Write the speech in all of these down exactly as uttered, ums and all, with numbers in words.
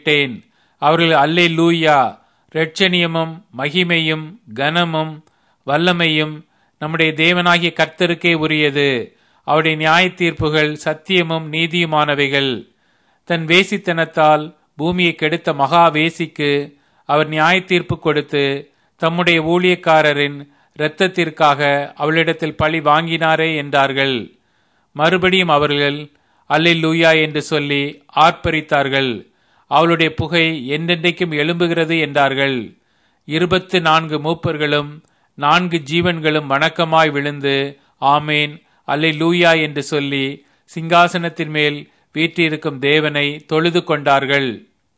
கேட்டேன். அவர்கள் அல்லேலூயா, இரட்சணியமும் மகிமையும் கனமும் வல்லமையும் நம்முடைய தேவனாகிய கர்த்தருக்கே உரியது. அவருடைய நியாய தீர்ப்புகள் சத்தியமும் நீதியுமானவைகள். தன் வேசித்தனத்தால் பூமியை கெடுத்த மகா வேசிக்கு அவர் நியாய தீர்ப்பு கொடுத்து தம்முடைய ஊழியக்காரரின் இரத்தத்திற்காக அவளிடத்தில் பழி வாங்கினாரே என்றார்கள். மறுபடியும் அவர்கள் அல்லேலூயா என்று சொல்லி ஆர்ப்பரித்தார்கள். அவளுடைய புகை என்றென்றைக்கும் எழும்புகிறது என்றார்கள். இருபத்து நான்கு மூப்பர்களும் நான்கு ஜீவன்களும் வணக்கமாய் விழுந்து ஆமேன் அல்லேலூயா என்று சொல்லி சிங்காசனத்தின் மேல் வீற்றிருக்கும் தேவனை தொழுது கொண்டார்கள்.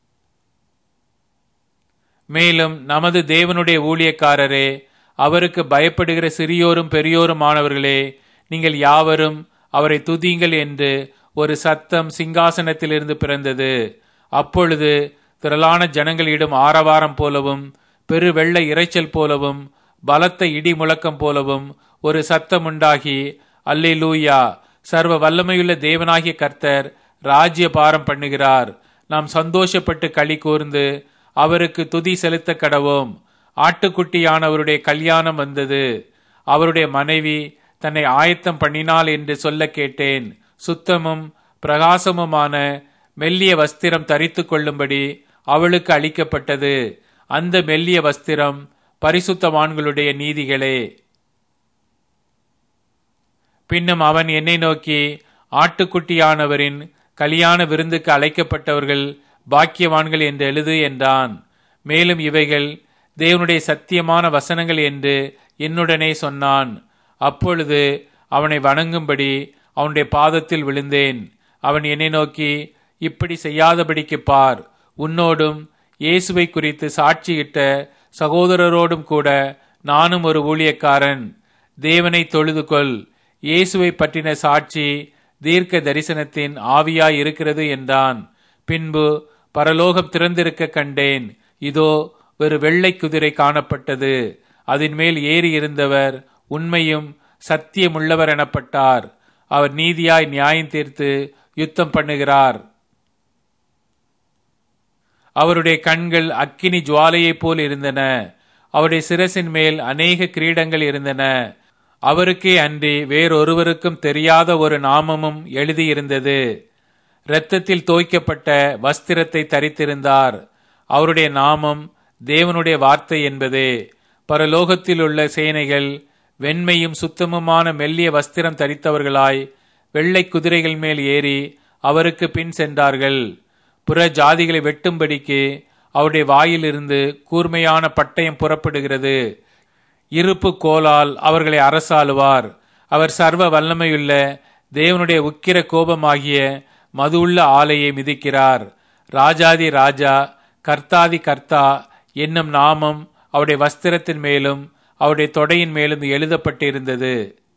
மேலும் நமது தேவனுடைய ஊழியக்காரரே, அவருக்கு பயப்படுகிற சிறியோரும் பெரியோருமானவர்களே, நீங்கள் யாவரும் அவரை துதியுங்கள் என்று ஒரு சத்தம் சிங்காசனத்திலிருந்து பிறந்தது. அப்பொழுது திரளான ஜனங்களிடம் ஆரவாரம் போலவும் பெரு வெள்ள இரைச்சல் போலவும் பலத்த இடி முழக்கம் போலவும் ஒரு சத்தம் உண்டாகி, அல்லேலூயா, சர்வ வல்லமையுள்ள தேவனாகிய கர்த்தர் ராஜ்ய பாரம் பண்ணுகிறார். நாம் சந்தோஷப்பட்டு களி கூர்ந்து அவருக்கு துதி செலுத்த கடவோம். ஆட்டுக்குட்டியானவருடைய கல்யாணம் வந்தது. அவருடைய மனைவி தன்னை ஆயத்தம் பண்ணினாள் என்று சொல்ல கேட்டேன். சுத்தமும் பிரகாசமுமான மெல்லிய வஸ்திரம் தரித்து கொள்ளும்படி அவளுக்கு அளிக்கப்பட்டது. அந்த மெல்லிய வஸ்திரம் பரிசுத்தவான்களுடைய நீதிகளே. பின்னும் அவன் என்னை நோக்கி, ஆட்டுக்குட்டியானவரின் கல்யாண விருந்துக்கு அழைக்கப்பட்டவர்கள் பாக்கியவான்கள் என்று எழுது என்றான். மேலும் இவைகள் தேவனுடைய சத்தியமான வசனங்கள் என்று என்னுடனே சொன்னான். அப்பொழுது அவனை வணங்கும்படி அவனுடைய பாதத்தில் விழுந்தேன். அவன் என்னை நோக்கி, இப்படி செய்யாதபடிக்கு பார், உன்னோடும் இயேசுவை குறித்து சாட்சியிட்ட சகோதரரோடும் கூட நானும் ஒரு ஊழியக்காரன். தேவனை தொழுது கொள். இயேசுவை பற்றின சாட்சி தீர்க்க தரிசனத்தின் ஆவியாய் இருக்கிறது என்றான். பின்பு பரலோகம் திறந்திருக்க கண்டேன். இதோ ஒரு வெள்ளை குதிரை காணப்பட்டது. அதன் மேல் ஏறி இருந்தவர் உண்மையும் சத்தியமுள்ளவர் எனப்பட்டார். அவர் நீதியாய் நியாயம் தீர்த்து யுத்தம் பண்ணுகிறார். அவருடைய கண்கள் அக்கினி ஜுவாலையைப் போல் இருந்தன. அவருடைய சிரசின் மேல் அநேக கிரீடங்கள் இருந்தன. அவருக்கே அன்றி வேறொருவருக்கும் தெரியாத ஒரு நாமமும் எழுதியிருந்தது. இரத்தத்தில் தோய்க்கப்பட்ட வஸ்திரத்தை தரித்திருந்தார். அவருடைய நாமம் தேவனுடைய வார்த்தை என்பதே. பரலோகத்தில் உள்ள சேனைகள் வெண்மையும் சுத்தமுமான மெல்லிய வஸ்திரம் தரித்தவர்களாய் வெள்ளை குதிரைகள் மேல் ஏறி அவருக்கு பின் சென்றார்கள். புற ஜாதிகளை வெட்டும்படிக்கு அவருடைய வாயிலிருந்து கூர்மையான பட்டயம் புறப்படுகிறது. இருப்பு கோலால் அவர்களை அரசாளுவார். அவர் சர்வ வல்லமையுள்ள தேவனுடைய உக்கிர கோபமாகிய மது உள்ள ஆலையை மிதிக்கிறார். ராஜாதி ராஜா, கர்த்தாதி கர்த்தா என்னும் நாமம் அவருடைய வஸ்திரத்தின் மேலும் அவருடைய தொடையின் மேலும் எழுதப்பட்டிருந்தது.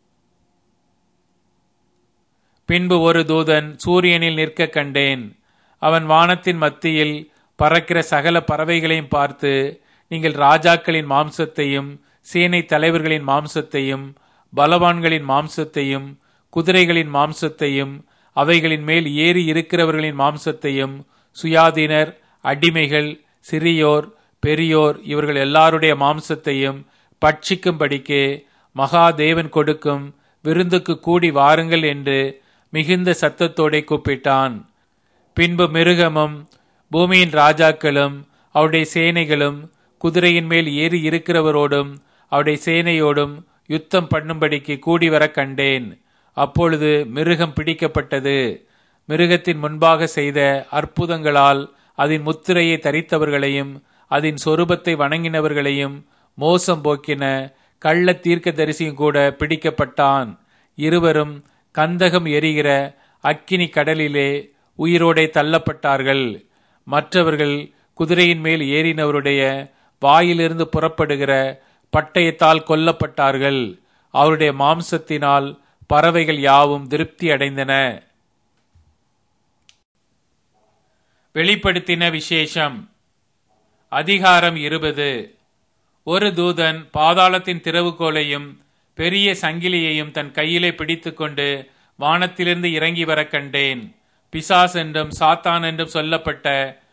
பின்பு ஒரு தூதன் சூரியனில் நிற்க கண்டேன். அவன் வானத்தின் மத்தியில் பறக்கிற சகல பறவைகளையும் பார்த்து, நீங்கள் ராஜாக்களின் மாம்சத்தையும் சேனை தலைவர்களின் மாம்சத்தையும் பலவான்களின் மாம்சத்தையும் குதிரைகளின் மாம்சத்தையும் அவைகளின் மேல் ஏறி இருக்கிறவர்களின் மாம்சத்தையும் சுயாதீனர், அடிமைகள், சிறியோர், பெரியோர் இவர்கள் எல்லாருடைய மாம்சத்தையும் பட்சிக்கும்படிக்கு மகாதேவன் கொடுக்கும் விருந்துக்கு கூடி வாருங்கள் என்று மிகுந்த சத்தத்தோടെ கூப்பிட்டான். பின்பு மிருகமும் பூமியின் ராஜாக்களும் அவருடைய சேனைகளும் குதிரையின் மேல் ஏறி இருக்கிறவரோடும் அவருடைய சேனையோடும் யுத்தம் பண்ணும்படிக்கு கூடி வர கண்டேன். அப்பொழுது மிருகம் பிடிக்கப்பட்டது. மிருகத்தின் முன்பாக செய்த அற்புதங்களால் அதன் முத்திரையை தரித்தவர்களையும் அதன் சொரூபத்தை வணங்கினவர்களையும் மோசம் போக்கின கள்ள தீர்க்க தரிசியும் கூட பிடிக்கப்பட்டான். இருவரும் கந்தகம் எரிகிற அக்கினி கடலிலே உயிரோடே தள்ளப்பட்டார்கள். மற்றவர்கள் குதிரையின் மேல் ஏறினவருடைய வாயிலிருந்து புறப்படுகிற பட்டயத்தால் கொல்லப்பட்டார்கள். அவருடைய மாம்சத்தினால் பறவைகள் யாவும் திருப்தி அடைந்தன. வெளிப்படுத்தின விசேஷம். அதிகாரம் இருபது. ஒரு தூதன் பாதாளத்தின் திறவுகோலையும் பெரிய சங்கிலியையும் தன் கையிலே பிடித்து கொண்டு வானத்திலிருந்து இறங்கி வர கண்டேன். பிசாஸ் என்றும் சாத்தான் என்றும் சொல்லப்பட்ட